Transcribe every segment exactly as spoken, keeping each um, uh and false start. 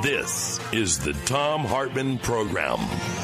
This is the Thom Hartmann Program.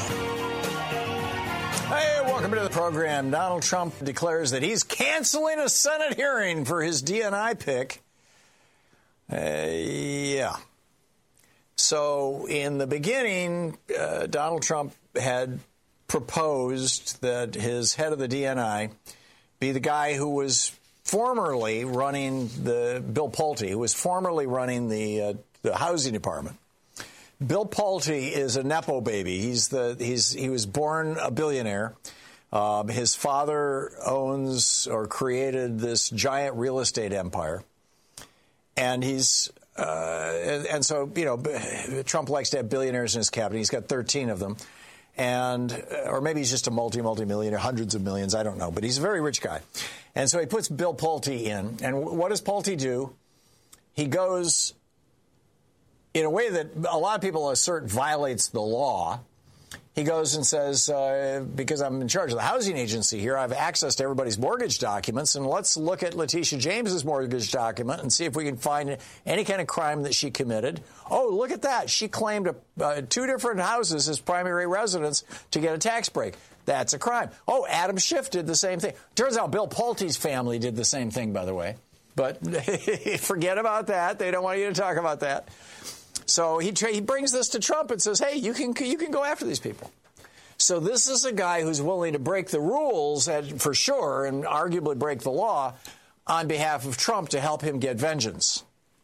Hey, welcome to the program. Donald Trump declares that he's canceling a Senate hearing for his D N I pick. Uh, yeah. So in the beginning, uh, Donald Trump had proposed that his head of the D N I be the guy who was formerly running the Bill Pulte, who was formerly running the uh, the housing department. Bill Pulte is a nepo baby. He's the he's he was born a billionaire. Um, his father owns or created this giant real estate empire, and he's uh, and, and so you know Trump likes to have billionaires in his cabinet. He's got thirteen of them, and or maybe he's just a multi multi millionaire, hundreds of millions. I don't know, but he's a very rich guy. And so he puts Bill Pulte in. And what does Pulte do? He goes in a way that a lot of people assert violates the law. He goes and says, uh, because I'm in charge of the housing agency here, I have access to everybody's mortgage documents, and let's look at Letitia James's mortgage document and see if we can find any kind of crime that she committed. Oh, look at that. She claimed a, uh, two different houses as primary residence to get a tax break. That's a crime. Oh, Adam Schiff did the same thing. Turns out Bill Pulte's family did the same thing, by the way. But forget about that. They don't want you to talk about that. So he tra- he brings this to Trump and says, hey, you can you can go after these people. So this is a guy who's willing to break the rules, and, for sure, and arguably break the law on behalf of Trump to help him get vengeance.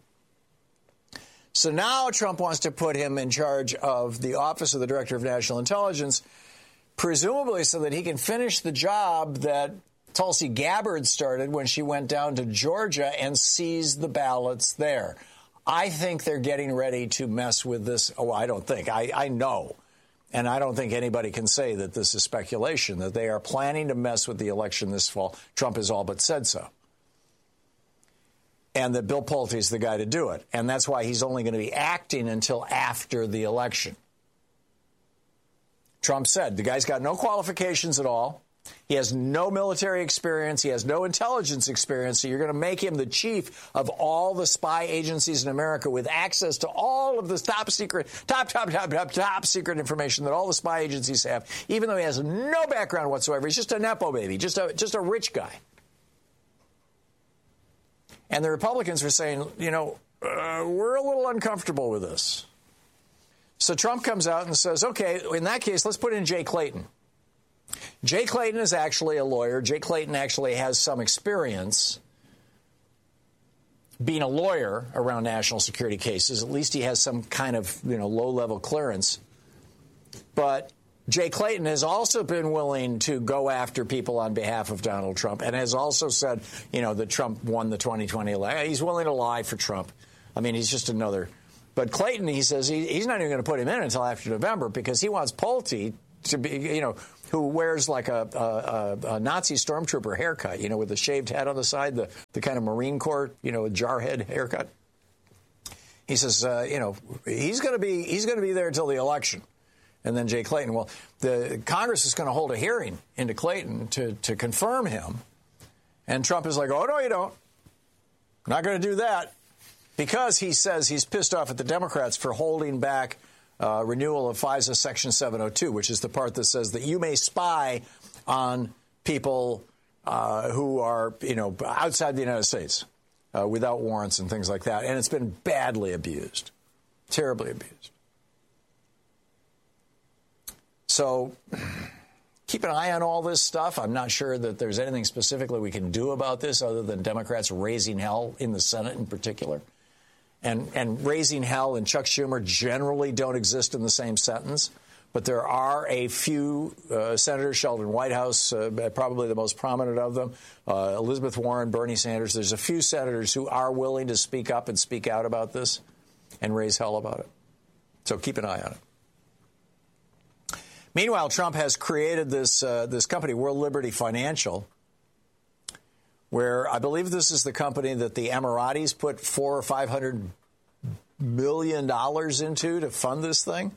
So now Trump wants to put him in charge of the Office of the Director of National Intelligence, presumably so that he can finish the job that Tulsi Gabbard started when she went down to Georgia and seized the ballots there. I think they're getting ready to mess with this. Oh, I don't think. I, I know. And I don't think anybody can say that this is speculation, that they are planning to mess with the election this fall. Trump has all but said so. And that Bill Pulte is the guy to do it. And that's why he's only going to be acting until after the election. Trump said the guy's got no qualifications at all. He has no military experience. He has no intelligence experience. So you're going to make him the chief of all the spy agencies in America with access to all of this top secret, top, top, top, top, top secret information that all the spy agencies have, even though he has no background whatsoever. He's just a nepo baby, just a, just a rich guy. And the Republicans were saying, you know, uh, we're a little uncomfortable with this. So Trump comes out and says, okay, in that case, let's put in Jay Clayton. Jay Clayton is actually a lawyer. Jay Clayton actually has some experience being a lawyer around national security cases. At least he has some kind of, you know, low-level clearance. But Jay Clayton has also been willing to go after people on behalf of Donald Trump and has also said, you know, that Trump won the twenty twenty election. He's willing to lie for Trump. I mean, he's just another. But Clayton, he says he, he's not even going to put him in until after November because he wants Pulte to be, you know, who wears like a, a, a Nazi stormtrooper haircut, you know, with the shaved head on the side, the, the kind of Marine Corps, you know, jarhead haircut. He says, uh, you know, he's going to be he's going to be there until the election. And then Jay Clayton, well, the Congress is going to hold a hearing into Clayton to, to confirm him. And Trump is like, oh, no, you don't. Not going to do that. Because he says he's pissed off at the Democrats for holding back uh, renewal of FISA Section seven oh two, which is the part that says that you may spy on people uh, who are, you know, outside the United States uh, without warrants and things like that. And it's been badly abused, terribly abused. So keep an eye on all this stuff. I'm not sure that there's anything specifically we can do about this other than Democrats raising hell in the Senate in particular. And, and raising hell and Chuck Schumer generally don't exist in the same sentence. But there are a few uh, senators, Sheldon Whitehouse, uh, probably the most prominent of them, uh, Elizabeth Warren, Bernie Sanders. There's a few senators who are willing to speak up and speak out about this and raise hell about it. So keep an eye on it. Meanwhile, Trump has created this uh, this company, World Liberty Financial, where I believe this is the company that the Emiratis put four or five hundred million dollars into to fund this thing.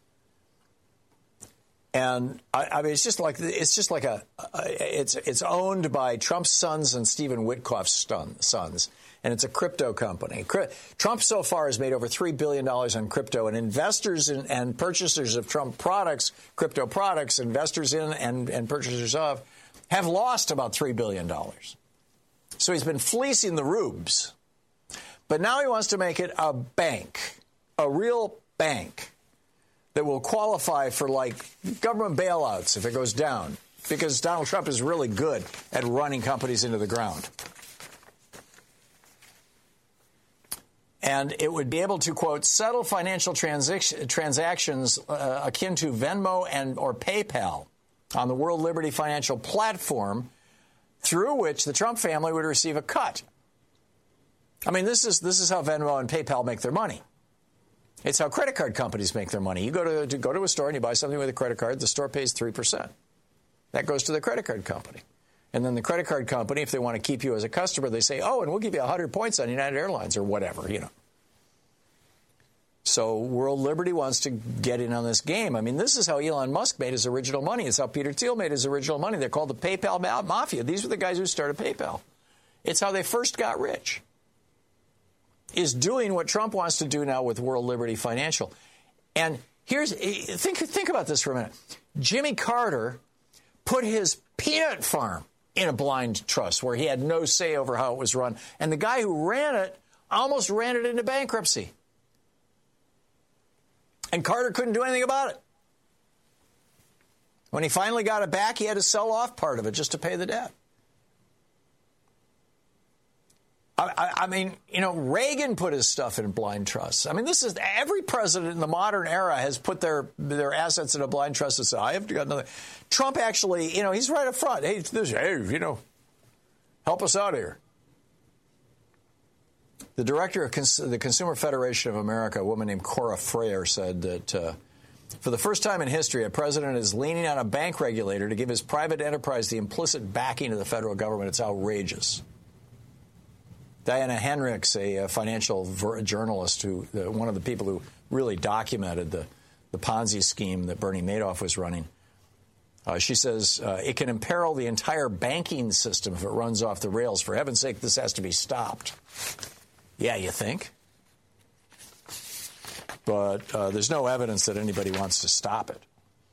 And I, I mean, it's just like it's just like a, a it's it's owned by Trump's sons and Stephen Witkoff's son, sons, and it's a crypto company. Trump so far has made over three billion dollars on crypto, and investors and, and purchasers of Trump products, crypto products, investors in and, and purchasers of, have lost about three billion dollars. So he's been fleecing the rubes. But now he wants to make it a bank, a real bank that will qualify for, like, government bailouts if it goes down, because Donald Trump is really good at running companies into the ground. And it would be able to, quote, settle financial transac- transactions uh, akin to Venmo and or PayPal on the World Liberty Financial platform, through which the Trump family would receive a cut. I mean, this is this is how Venmo and PayPal make their money. It's how credit card companies make their money. You go to, to go to a store and you buy something with a credit card, the store pays three percent. That goes to the credit card company. And then the credit card company, if they want to keep you as a customer, they say, oh, and we'll give you one hundred points on United Airlines or whatever, you know. So World Liberty wants to get in on this game. I mean, this is how Elon Musk made his original money. It's how Peter Thiel made his original money. They're called the PayPal Mafia. These were the guys who started PayPal. It's how they first got rich, is doing what Trump wants to do now with World Liberty Financial. And here's, think, think about this for a minute. Jimmy Carter put his peanut farm in a blind trust where he had no say over how it was run. And the guy who ran it almost ran it into bankruptcy. And Carter couldn't do anything about it. When he finally got it back, he had to sell off part of it just to pay the debt. I, I, I mean, you know, Reagan put his stuff in blind trusts. I mean, this is every president in the modern era has put their their assets in a blind trust and said, I have got nothing. Trump actually, you know, he's right up front. Hey, this, hey, you know, help us out here. The director of Cons- the Consumer Federation of America, a woman named Cora Freyer, said that uh, for the first time in history, a president is leaning on a bank regulator to give his private enterprise the implicit backing of the federal government. It's outrageous. Diana Henricks, a, a financial ver- journalist, who uh, one of the people who really documented the, the Ponzi scheme that Bernie Madoff was running, uh, she says uh, it can imperil the entire banking system if it runs off the rails. For heaven's sake, this has to be stopped. Yeah, you think? But uh, there's no evidence that anybody wants to stop it.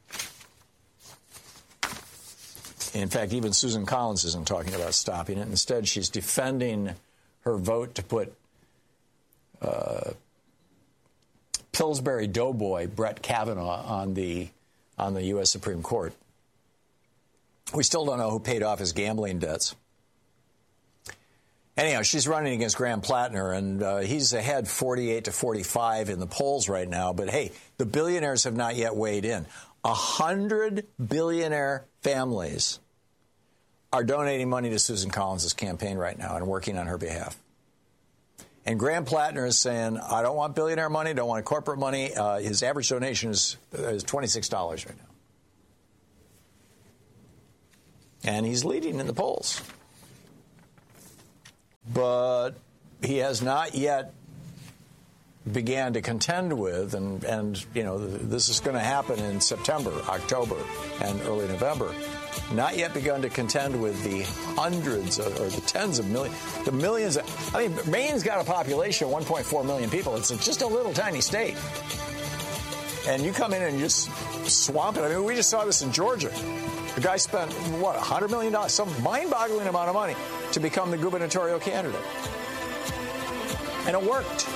In fact, even Susan Collins isn't talking about stopping it. Instead, she's defending her vote to put uh, Pillsbury doughboy Brett Kavanaugh on the on the U S Supreme Court. We still don't know who paid off his gambling debts. Anyhow, she's running against Graham Plattner, and uh, he's ahead forty-eight to forty-five in the polls right now. But, hey, the billionaires have not yet weighed in. A hundred billionaire families are donating money to Susan Collins' campaign right now and working on her behalf. And Graham Plattner is saying, I don't want billionaire money, don't want corporate money. Uh, his average donation is, is twenty-six dollars right now. And he's leading in the polls. But he has not yet began to contend with, and, and you know, this is going to happen in September, October, and early November, not yet begun to contend with the hundreds of, or the tens of millions, the millions of, I mean, Maine's got a population of one point four million people. It's just a little tiny state. And you come in and you just swamp it. I mean, we just saw this in Georgia. The guy spent, what, one hundred million dollars, some mind-boggling amount of money to become the gubernatorial candidate. And it worked.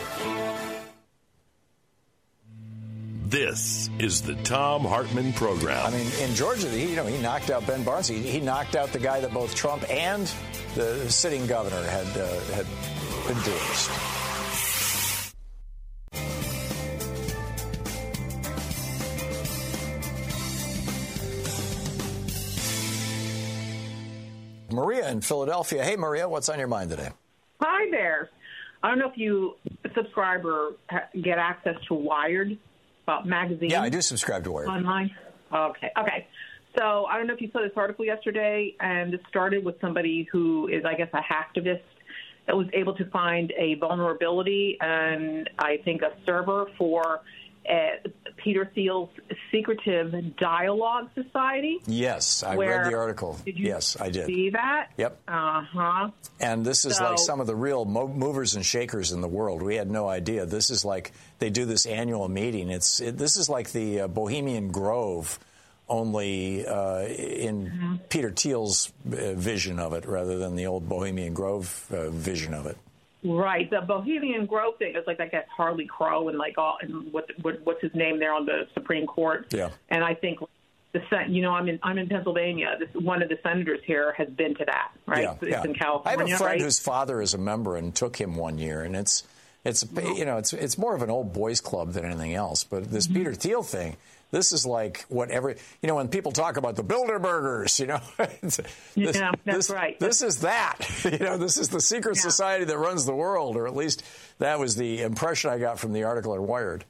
This is the Thom Hartmann Program. I mean, in Georgia, he, you know, he knocked out Ben Barnes. He, he knocked out the guy that both Trump and the sitting governor had uh, had endorsed. Maria in Philadelphia. Hey, Maria, what's on your mind today? Hi there. I don't know if you subscribe or get access to Wired uh, magazine. Yeah, I do subscribe to Wired. Online? Okay. Okay. So I don't know if you saw this article yesterday, and it started with somebody who is, I guess, a hacktivist that was able to find a vulnerability and I think a server for uh, Peter Thiel's Secretive Dialogue Society. Yes, I where, read the article. Did you yes, I did. see that? Yep. Uh-huh. And this is so, like some of the real mo- movers and shakers in the world. We had no idea. This is like they do this annual meeting. It's it, This is like the uh, Bohemian Grove, only uh, in mm-hmm. Peter Thiel's uh, vision of it rather than the old Bohemian Grove uh, vision of it. Right. The Bohemian Grove thing is like, I guess, Harley Crow and like all, and what, what what's his name there on the Supreme Court. Yeah. And I think the you know I'm in I'm in Pennsylvania. This one of the senators here has been to that. Right. Yeah, it's yeah. in California. I have a friend right? whose father is a member and took him one year, and it's it's you know it's it's more of an old boys club than anything else. But this mm-hmm. Peter Thiel thing. This is like whatever, you know, when people talk about the Bilderbergers, you know. this, yeah, that's this, right. This is that. You know, this is the secret yeah. society that runs the world, or at least that was the impression I got from the article in Wired.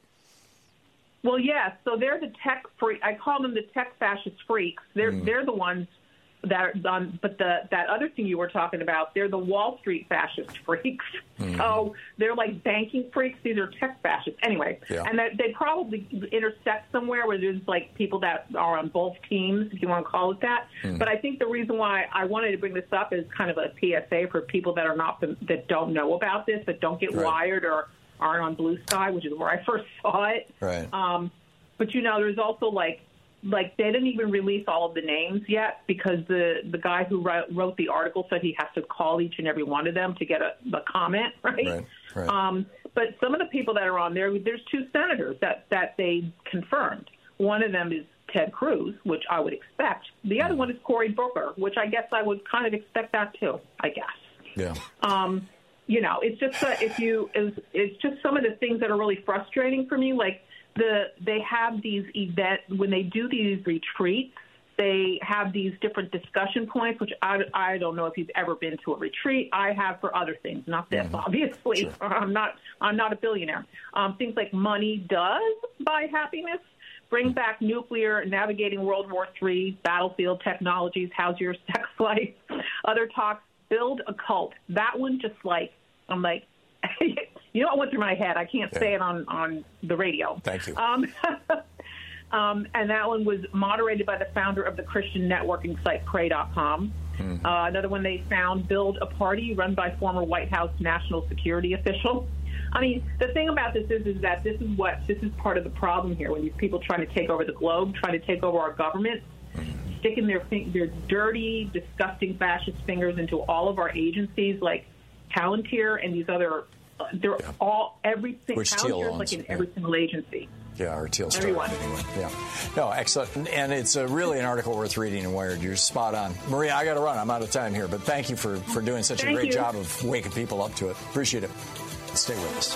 Well, yes. So they're the tech freak. I call them the tech fascist freaks. They're mm. they're the ones that are on. But the that other thing you were talking about, they're the Wall Street fascist freaks. Mm. So they're like banking freaks. These are tech fascists. Anyway, yeah. and that they probably intersect somewhere where there's like people that are on both teams, if you want to call it that. Mm. But I think the reason why I wanted to bring this up is kind of a P S A for people that are not that don't know about this, that don't get right. wired or aren't on Blue Sky, which is where I first saw it. Right. Um, but you know, there's also like. Like, they didn't even release all of the names yet because the, the guy who wrote, wrote the article said he has to call each and every one of them to get a, a comment, right? Right, right. Um, but some of the people that are on there, there's two senators that, that they confirmed. One of them is Ted Cruz, which I would expect. The other one is Cory Booker, which I guess I would kind of expect that too, I guess. Yeah. Um, you know, it's just uh, if you, it's, it's just some of the things that are really frustrating for me, like, The they have these events when they do these retreats. They have these different discussion points, which I, I don't know if you've ever been to a retreat. I have for other things, not this, mm-hmm. obviously. Sure. I'm not I'm not a billionaire. Um, things like money does buy happiness. Bring back nuclear, navigating World War Three, battlefield technologies. How's your sex life? Other talks. Build a cult. That one just like I'm like. You know what went through my head? I can't yeah. say it on, on the radio. Thank you. Um, um, and that one was moderated by the founder of the Christian networking site Pray dot com. Mm-hmm. Uh, another one they found, Build a Party, run by former White House national security official. I mean, the thing about this is, is that this is what this is part of the problem here when these people trying to take over the globe, trying to take over our government, mm-hmm. sticking their their dirty, disgusting fascist fingers into all of our agencies like Palantir and these other. They're yeah. all everything. Which Thiel owns, like in yeah. every single agency. Yeah, or Thiel started Everyone. anyway. Yeah, no, excellent, and it's a really an article worth reading in Wired. You're spot on, Maria. I got to run. I'm out of time here, but thank you for for doing such thank a great you. job of waking people up to it. Appreciate it. Stay with us.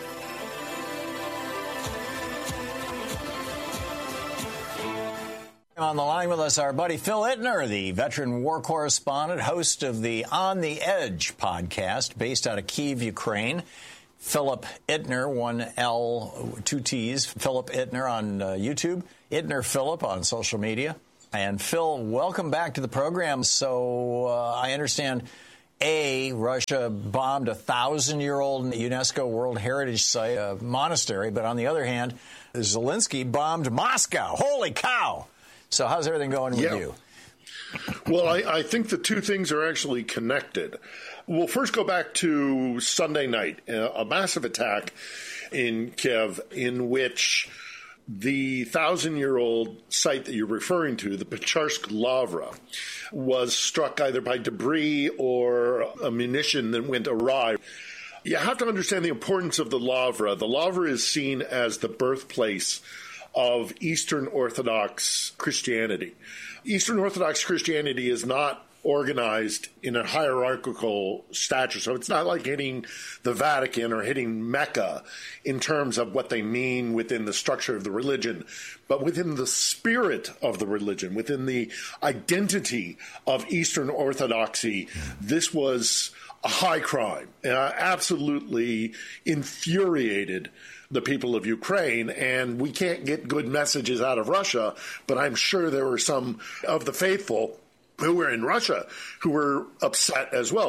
On the line with us, our buddy Phil Ittner, the veteran war correspondent, host of the On the Edge podcast, based out of Kyiv, Ukraine. Philip Ittner, one L, two T's. Philip Ittner on uh, YouTube. Ittner Philip on social media. And Phil, welcome back to the program. So uh, I understand, A, Russia bombed a thousand-year-old UNESCO World Heritage Site, a monastery. But on the other hand, Zelensky bombed Moscow. Holy cow! So how's everything going with yeah. you? Well, I, I think the two things are actually connected. We'll first go back to Sunday night, a massive attack in Kiev in which the thousand-year-old site that you're referring to, the Pecharsk Lavra, was struck either by debris or a munition that went awry. You have to understand the importance of the Lavra. The Lavra is seen as the birthplace of Eastern Orthodox Christianity. Eastern Orthodox Christianity is not organized in a hierarchical stature. So it's not like hitting the Vatican or hitting Mecca in terms of what they mean within the structure of the religion, but within the spirit of the religion, within the identity of Eastern Orthodoxy. This was a high crime, uh, absolutely infuriated the people of Ukraine, and we can't get good messages out of Russia, but I'm sure there were some of the faithful who were in Russia who were upset as well. But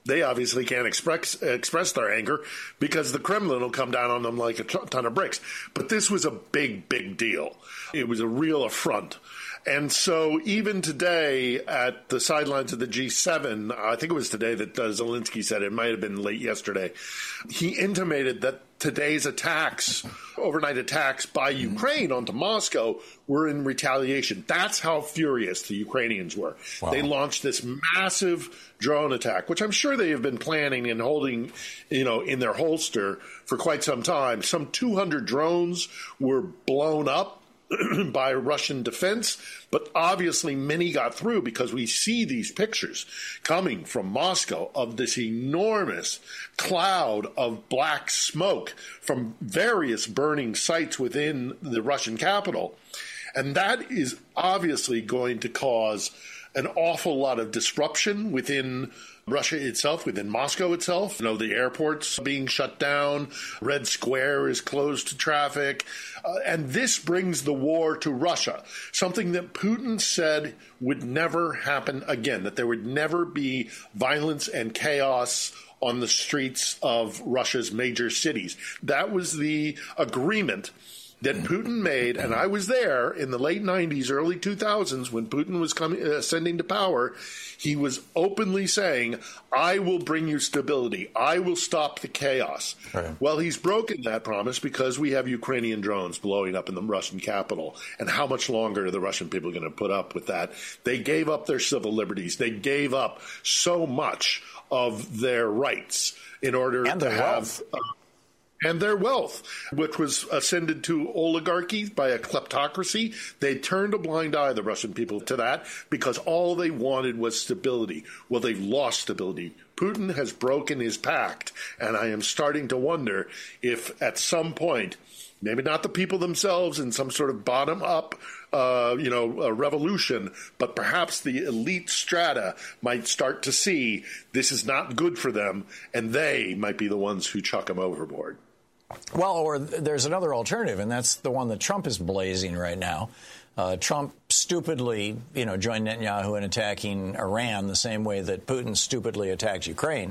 They obviously can't express express their anger because the Kremlin will come down on them like a ton of bricks. But this was a big, big deal. It was a real affront. And so even today at the sidelines of the G seven, I think it was today that uh, Zelensky said, it might have been late yesterday, he intimated that today's attacks, overnight attacks by Ukraine onto Moscow, were in retaliation. That's how furious the Ukrainians were. Wow. They launched this massive drone attack, which I'm sure they have been planning and holding, you know, in their holster for quite some time. Some two hundred drones were blown up by Russian defense, but obviously many got through because we see these pictures coming from Moscow of this enormous cloud of black smoke from various burning sites within the Russian capital. And that is obviously going to cause an awful lot of disruption within Russia itself, within Moscow itself. You know, the airport's being shut down. Red Square is closed to traffic. Uh, and this brings the war to Russia, something that Putin said would never happen again, that there would never be violence and chaos on the streets of Russia's major cities. That was the agreement that Putin made, and I was there in the late nineties, early two thousands, when Putin was coming, uh, ascending to power. He was openly saying, I will bring you stability. I will stop the chaos. Right. Well, he's broken that promise because we have Ukrainian drones blowing up in the Russian capital. And how much longer are the Russian people going to put up with that? They gave up their civil liberties. They gave up so much of their rights in order and to their have... wealth. Uh, And their wealth, which was ascended to oligarchy by a kleptocracy. They turned a blind eye, the Russian people, to that because all they wanted was stability. Well, they've lost stability. Putin has broken his pact, and I am starting to wonder if at some point, maybe not the people themselves in some sort of bottom-up uh, you know, a revolution, but perhaps the elite strata might start to see this is not good for them, and they might be the ones who chuck them overboard. Well, or there's another alternative, and that's the one that Trump is blazing right now. Uh, Trump stupidly, you know, joined Netanyahu in attacking Iran the same way that Putin stupidly attacked Ukraine.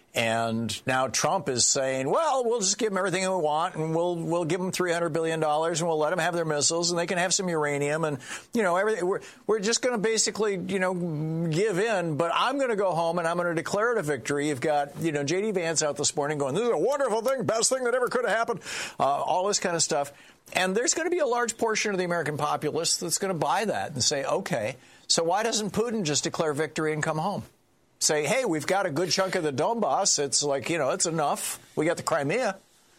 And now Trump is saying, well, we'll just give them everything we want, and we'll we'll give them three hundred billion dollars, and we'll let them have their missiles, and they can have some uranium, and, you know, everything. We're, we're just going to basically, you know, give in, but I'm going to go home, and I'm going to declare it a victory. You've got, you know, J D Vance out this morning going, this is a wonderful thing, best thing that ever could have happened, uh, all this kind of stuff. And there's going to be a large portion of the American populace that's going to buy that and say, okay, so why doesn't Putin just declare victory and come home? Say, hey, we've got a good chunk of the Donbass. It's like, you know, it's enough. We got the Crimea.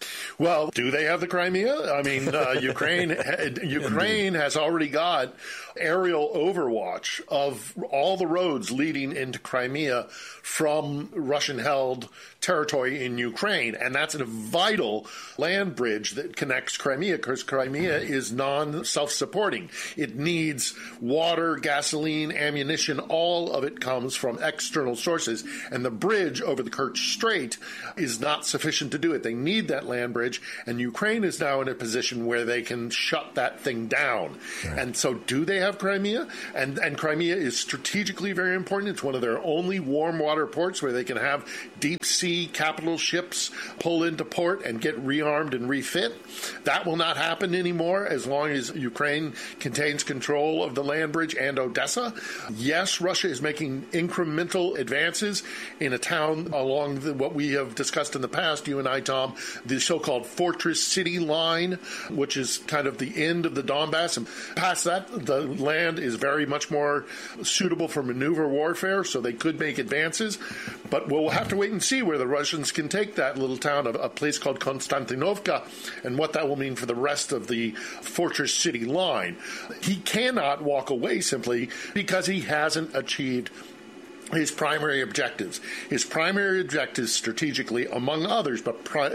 Well, do they have the Crimea? I mean, uh, Ukraine Ukraine has already got aerial overwatch of all the roads leading into Crimea from Russian-held territory in Ukraine, and that's a vital land bridge that connects Crimea, because Crimea is non-self-supporting. It needs water, gasoline, ammunition. All of it comes from external sources, and the bridge over the Kerch Strait is not sufficient to do it. They need that land bridge, and Ukraine is now in a position where they can shut that thing down. Right. And so do they have Crimea? And, and Crimea is strategically very important. It's one of their only warm water ports where they can have deep sea capital ships pull into port and get rearmed and refit. That will not happen anymore as long as Ukraine contains control of the land bridge and Odessa. Yes, Russia is making incremental advances in a town along the, what we have discussed in the past, you and I, Tom, the so-called Fortress City line, which is kind of the end of the Donbass. And past that, the land is very much more suitable for maneuver warfare, so they could make advances. But we'll have to wait and see where the Russians can take that little town, of a place called Konstantinovka, and what that will mean for the rest of the Fortress City line. He cannot walk away simply because he hasn't achieved his primary objectives. His primary objectives strategically, among others, but pri- the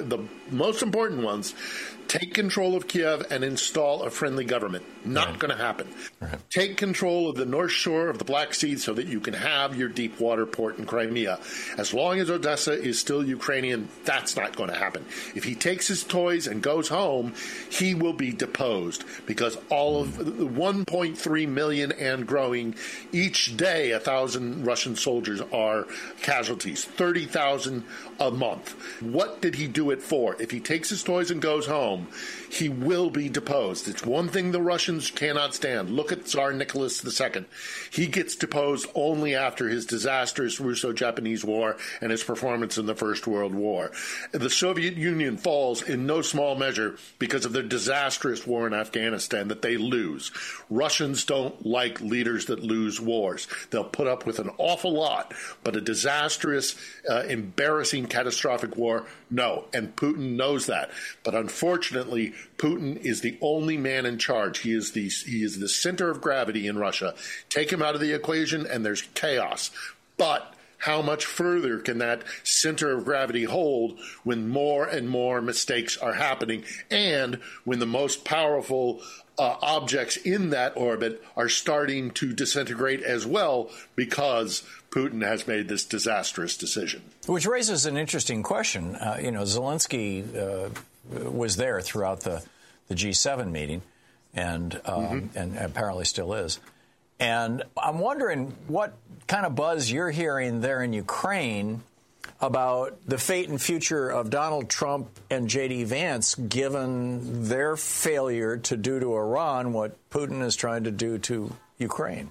most important ones, take control of Kiev and install a friendly government. Not right. going to happen. Right. Take control of the North Shore of the Black Sea so that you can have your deep water port in Crimea. As long as Odessa is still Ukrainian, that's not going to happen. If he takes his toys and goes home, he will be deposed because all of one point three million and growing each day, a thousand Russian soldiers are casualties, thirty thousand a month. What did he do it for? If he takes his toys and goes home, he will be deposed. It's one thing the Russians cannot stand. Look at Tsar Nicholas the Second. He gets deposed only after his disastrous Russo-Japanese War and his performance in the First World War. The Soviet Union falls in no small measure because of their disastrous war in Afghanistan that they lose. Russians don't like leaders that lose wars. They'll put up with an awful lot, but a disastrous, uh, embarrassing, catastrophic war, no. And Putin knows that. But unfortunately, Putin is the only man in charge. He is the he is the center of gravity in Russia. Take him out of the equation, and there's chaos. But how much further can that center of gravity hold when more and more mistakes are happening, and when the most powerful uh, objects in that orbit are starting to disintegrate as well because Putin has made this disastrous decision? Which raises an interesting question. Uh, you know, Zelensky uh, was there throughout the, the G seven meeting, and um, mm-hmm. and apparently still is. And I'm wondering what kind of buzz you're hearing there in Ukraine about the fate and future of Donald Trump and J D. Vance, given their failure to do to Iran what Putin is trying to do to Ukraine.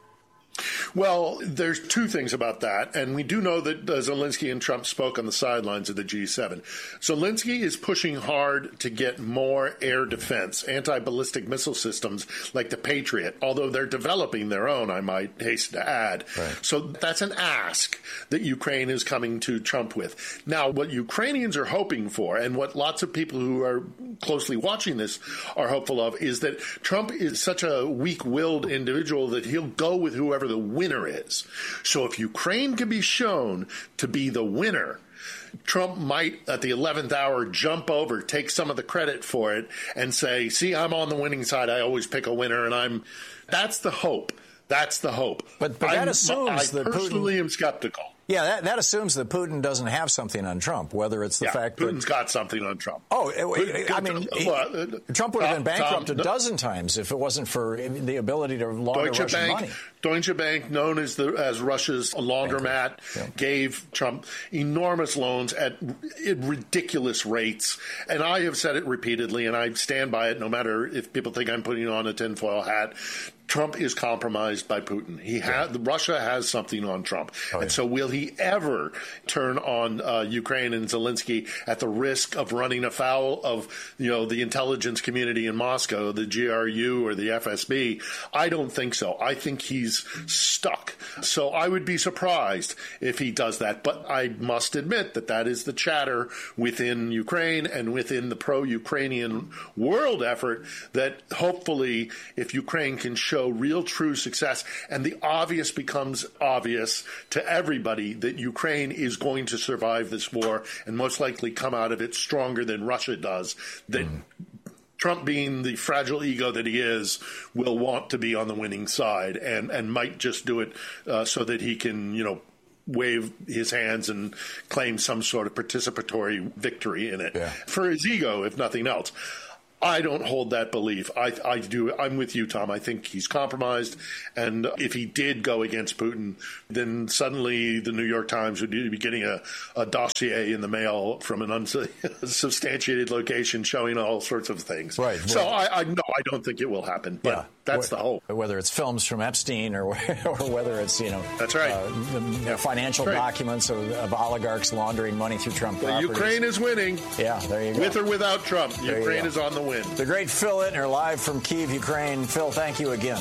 Well, there's two things about that, and we do know that uh, Zelensky and Trump spoke on the sidelines of the G seven. Zelensky is pushing hard to get more air defense, anti-ballistic missile systems like the Patriot, although they're developing their own, I might hasten to add. Right. So that's an ask that Ukraine is coming to Trump with. Now, what Ukrainians are hoping for, and what lots of people who are closely watching this are hopeful of, is that Trump is such a weak-willed individual that he'll go with whoever the winner is. So if Ukraine can be shown to be the winner, Trump might, at the eleventh hour, jump over, take some of the credit for it, and say, see, I'm on the winning side. I always pick a winner, and I'm... That's the hope. That's the hope. But, but that I'm, assumes I that personally Putin... am skeptical. Yeah, that, that assumes that Putin doesn't have something on Trump, whether it's the yeah, fact Putin's that... Putin's got something on Trump. Oh, it, I mean, well, uh, Trump would have been bankrupt Tom, a dozen times if it wasn't for the ability to launder Deutsche Russian Bank, money. Deutsche Bank, known as the as Russia's laundromat, yeah. gave Trump enormous loans at, at ridiculous rates. And I have said it repeatedly, and I stand by it no matter if people think I'm putting on a tinfoil hat. Trump is compromised by Putin. He ha- yeah. Russia has something on Trump. Oh, and yeah. so will he ever turn on uh, Ukraine and Zelensky at the risk of running afoul of, you know, the intelligence community in Moscow, the G R U or the F S B? I don't think so. I think he's stuck. So I would be surprised if he does that. But I must admit that that is the chatter within Ukraine and within the pro-Ukrainian world effort that hopefully if Ukraine can show Show real true success, and the obvious becomes obvious to everybody that Ukraine is going to survive this war and most likely come out of it stronger than Russia does, that mm. Trump, being the fragile ego that he is, will want to be on the winning side and, and might just do it uh, so that he can, you know, wave his hands and claim some sort of participatory victory in it yeah. for his ego, if nothing else. I don't hold that belief. I, I do. I'm with you, Tom. I think he's compromised. And if he did go against Putin, then suddenly the New York Times would be getting a, a dossier in the mail from an unsubstantiated location showing all sorts of things. Right. So I, I no, I don't think it will happen. But yeah. that's the hope. Whether it's films from Epstein or, or whether it's, you know, that's right. Uh, the, yeah. financial right. documents of, of oligarchs laundering money through Trump well, properties. Ukraine is winning. Yeah, there you go. With or without Trump, there Ukraine is on the win. The great Phil Ittner, live from Kyiv, Ukraine. Phil, thank you again.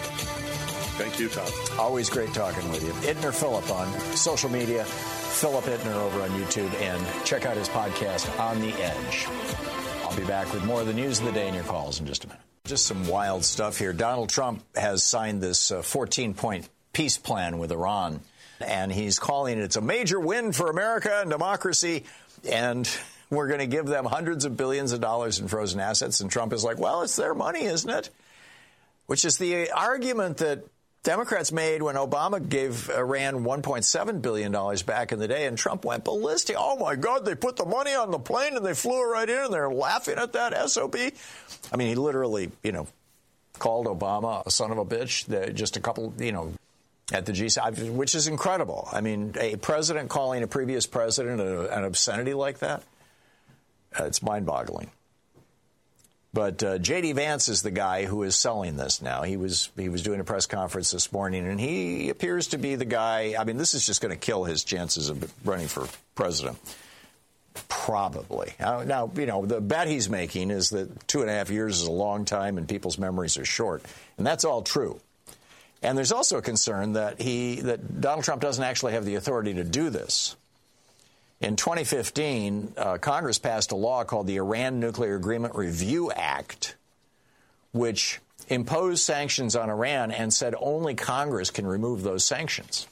Thank you, Tom. Always great talking with you. Ittner Philip on social media, Philip Ittner over on YouTube, and check out his podcast, On the Edge. I'll be back with more of the news of the day and your calls in just a minute. Just some wild stuff here. Donald Trump has signed this fourteen-point uh, peace plan with Iran, and he's calling it it's a major win for America and democracy. And we're going to give them hundreds of billions of dollars in frozen assets. And Trump is like, well, it's their money, isn't it? Which is the argument that Democrats made when Obama gave Iran one point seven billion dollars back in the day, and Trump went ballistic. Oh, my God, they put the money on the plane and they flew it right in, and they're laughing at that S O B. I mean, he literally, you know, called Obama a son of a bitch just a couple, you know, at the G seven, which is incredible. I mean, a president calling a previous president an obscenity like that, uh, it's mind-boggling. But uh, J D. Vance is the guy who is selling this now. He was he was doing a press conference this morning, and he appears to be the guy. I mean, this is just going to kill his chances of running for president. Probably. Now, now, you know, the bet he's making is that two and a half years is a long time and people's memories are short. And that's all true. And there's also a concern that he that Donald Trump doesn't actually have the authority to do this. In twenty fifteen, uh, Congress passed a law called the Iran Nuclear Agreement Review Act, which imposed sanctions on Iran and said only Congress can remove those sanctions.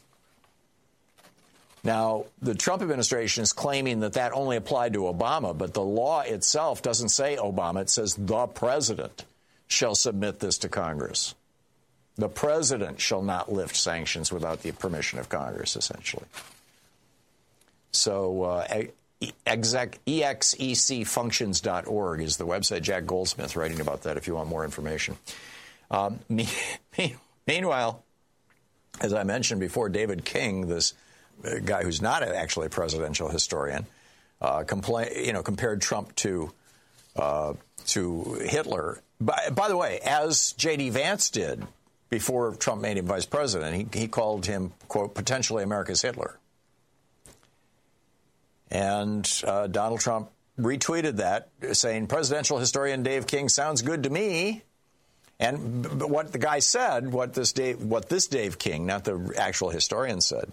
Now, the Trump administration is claiming that that only applied to Obama, but the law itself doesn't say Obama. It says the president shall submit this to Congress. The president shall not lift sanctions without the permission of Congress, essentially. So uh, exec, E X E C functions dot org is the website. Jack Goldsmith writing about that if you want more information. Um, me, me, meanwhile, as I mentioned before, David King, this guy who's not actually a presidential historian, uh, compla- you know, compared Trump to uh, to Hitler. By, by the way, as J D. Vance did before Trump made him vice president, he, he called him, quote, potentially America's Hitler. And uh, Donald Trump retweeted that, saying, presidential historian Dave King sounds good to me. And b- what the guy said, what this Dave, what this Dave King, not the actual historian, said,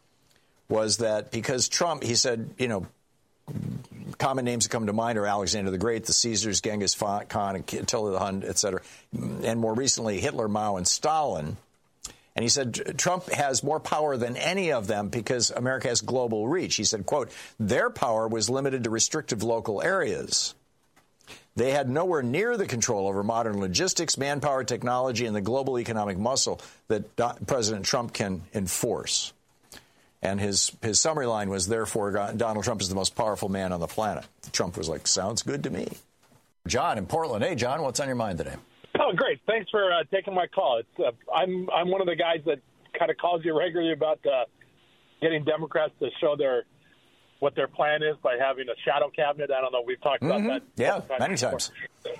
was that because Trump, he said, you know, common names that come to mind are Alexander the Great, the Caesars, Genghis Khan, Attila the Hun, et cetera, and more recently Hitler, Mao, and Stalin. And he said Trump has more power than any of them because America has global reach. He said, quote, their power was limited to restrictive local areas. They had nowhere near the control over modern logistics, manpower, technology, and the global economic muscle that President Trump can enforce. And his, his summary line was, therefore, Donald Trump is the most powerful man on the planet. Trump was like, sounds good to me. John in Portland. Hey, John, what's on your mind today? Oh, great. Thanks for uh, taking my call. It's, uh, I'm I'm one of the guys that kind of calls you regularly about uh, getting Democrats to show their what their plan is by having a shadow cabinet. I don't know. We've talked mm-hmm. about that. Yeah, times many before. times.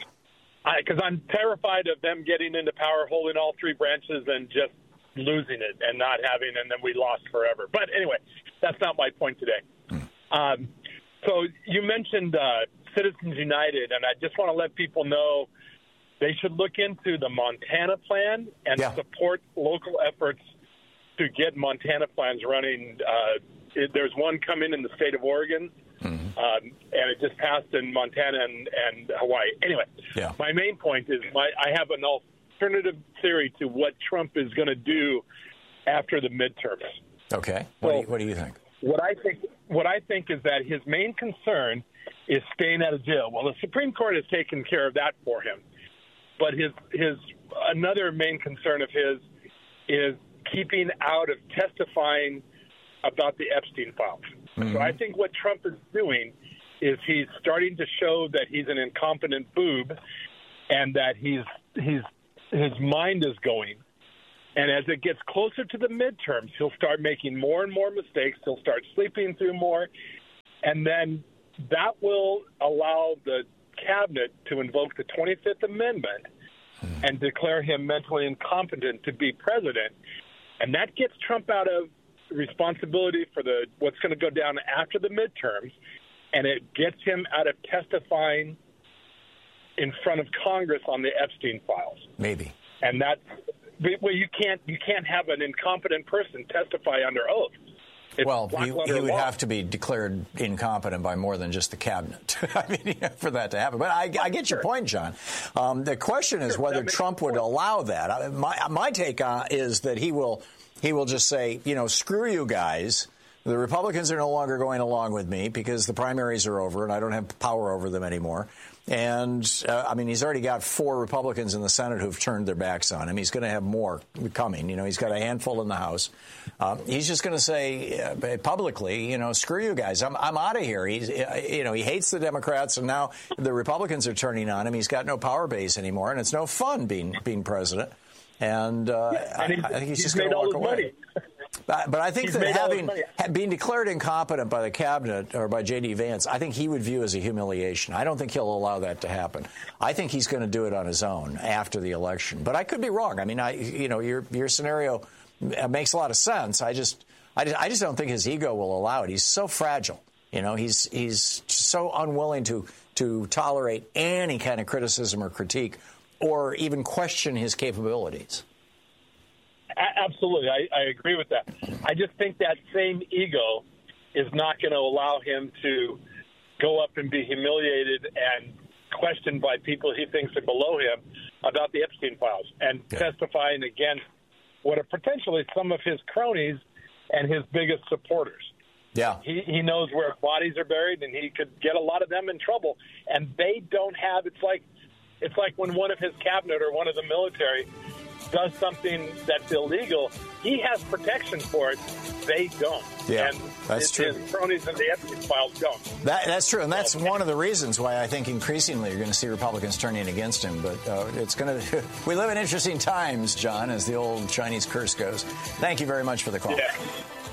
Because I'm terrified of them getting into power, holding all three branches, and just losing it and not having, and then we lost forever. But anyway, that's not my point today. Mm. Um, so you mentioned uh, Citizens United, and I just want to let people know they should look into the Montana plan and yeah. support local efforts to get Montana plans running. Uh, it, there's one coming in the state of Oregon, mm-hmm. um, and it just passed in Montana and, and Hawaii. Anyway, yeah. my main point is my, I have an alternative theory to what Trump is going to do after the midterms. Okay. What, so, do you, what do you think? What I think, what I think is that his main concern is staying out of jail. Well, the Supreme Court has taken care of that for him. But his his another main concern of his is keeping out of testifying about the Epstein files. Mm-hmm. So I think what Trump is doing is he's starting to show that he's an incompetent boob and that he's he's his mind is going. And as it gets closer to the midterms, he'll start making more and more mistakes. He'll start sleeping through more. And then that will allow the cabinet to invoke the twenty-fifth Amendment hmm. and declare him mentally incompetent to be president. And that gets Trump out of responsibility for the what's going to go down after the midterms, and it gets him out of testifying in front of Congress on the Epstein files. Maybe. And that's well, you can't you can't have an incompetent person testify under oath. It's well, he, he would law. have to be declared incompetent by more than just the cabinet I mean, yeah, for that to happen. But I, I get your point, John. Um, the question is sure, whether Trump would allow that. I, my, my take uh, is that he will he will just say, you know, screw you guys. The Republicans are no longer going along with me because the primaries are over and I don't have power over them anymore. And, uh, I mean, he's already got four Republicans in the Senate who've turned their backs on him. He's going to have more coming. You know, he's got a handful in the House. Uh, he's just going to say uh, publicly, you know, screw you guys. I'm, I'm out of here. He's, you know, he hates the Democrats, and now the Republicans are turning on him. He's got no power base anymore, and it's no fun being being president. And, uh, yeah, and I, I think he's, he's just going to walk away. Money. But, but I think He's that having ha- being declared incompetent by the cabinet or by J D. Vance, I think he would view as a humiliation. I don't think he'll allow that to happen. I think he's going to do it on his own after the election. But I could be wrong. I mean, I you know, your your scenario makes a lot of sense. I just I just, I just don't think his ego will allow it. He's so fragile. You know, he's he's so unwilling to to tolerate any kind of criticism or critique or even question his capabilities. Absolutely. I, I agree with that. I just think that same ego is not going to allow him to go up and be humiliated and questioned by people he thinks are below him about the Epstein files and yeah. testifying against what are potentially some of his cronies and his biggest supporters. Yeah. He, he knows where bodies are buried, and he could get a lot of them in trouble. And they don't have – it's like it's like when one of his cabinet or one of the military – does something that's illegal, he has protection for it. They don't. Yeah, and that's his, true. His cronies in the Epstein files don't. That, that's true, and that's one of the reasons why I think increasingly you're going to see Republicans turning against him. But uh, it's going to. We live in interesting times, John, as the old Chinese curse goes. Thank you very much for the call. Yeah.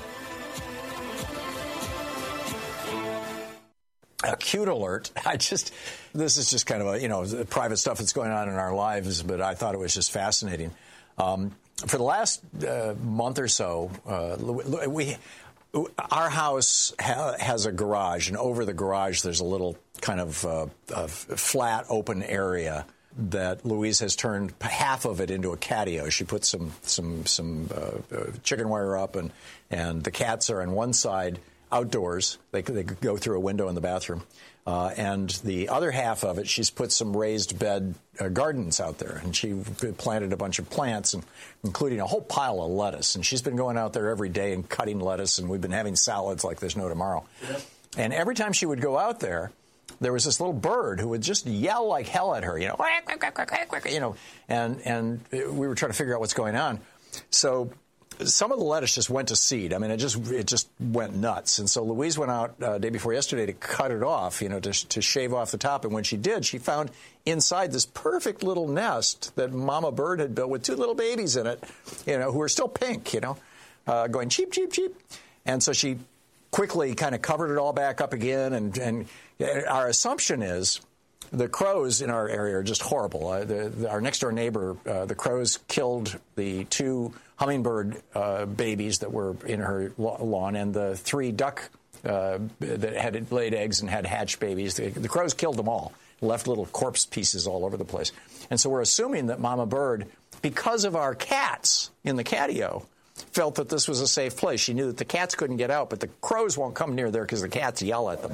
Acute alert. I just, this is just kind of a, you know, private stuff that's going on in our lives, but I thought it was just fascinating. Um, for the last uh, month or so, uh, we, our house ha- has a garage, and over the garage there's a little kind of uh, a flat open area that Louise has turned half of it into a catio. She put some some some uh, uh, chicken wire up, and and the cats are on one side outdoors. They they go through a window in the bathroom. Uh, and the other half of it, she's put some raised bed uh, gardens out there, and she planted a bunch of plants, and including a whole pile of lettuce. And she's been going out there every day and cutting lettuce, and we've been having salads like there's no tomorrow. Yep. And every time she would go out there, there was this little bird who would just yell like hell at her, you know, quack, quack, quack, quack, quack, you know, and and we were trying to figure out what's going on. So some of the lettuce just went to seed. I mean, it just it just went nuts. And so Louise went out uh, day before yesterday to cut it off, you know, to, to shave off the top. And when she did, she found inside this perfect little nest that Mama Bird had built with two little babies in it, you know, who are still pink, you know, uh, going cheep, cheep, cheep. And so she quickly kind of covered it all back up again. And, and our assumption is the crows in our area are just horrible. Uh, the, the, our next-door neighbor, uh, the crows killed the two hummingbird uh, babies that were in her lawn and the three duck uh, that had laid eggs and had hatched babies. The, the crows killed them all, left little corpse pieces all over the place. And so we're assuming that Mama Bird, because of our cats in the catio, felt that this was a safe place. She knew that the cats couldn't get out, but the crows won't come near there because the cats yell at them.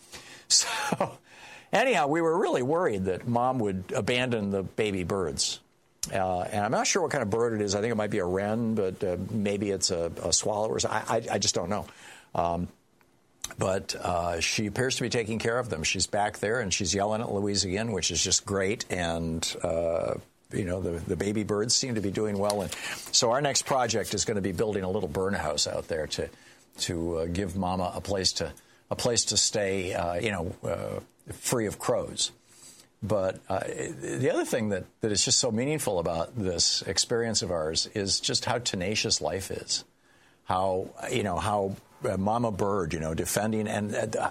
So anyhow, we were really worried that Mom would abandon the baby birds. Uh, and I'm not sure what kind of bird it is. I think it might be a wren, but uh, maybe it's a, a swallow or something. I, I, I just don't know. Um, but uh, she appears to be taking care of them. She's back there, and she's yelling at Louise again, which is just great. And, uh, you know, the, the baby birds seem to be doing well. And so our next project is going to be building a little burn house out there to to uh, give Mama a place to a place to stay, uh, you know, uh, free of crows. But uh, the other thing that, that is just so meaningful about this experience of ours is just how tenacious life is. How, you know, how uh, Mama Bird, you know, defending, and uh,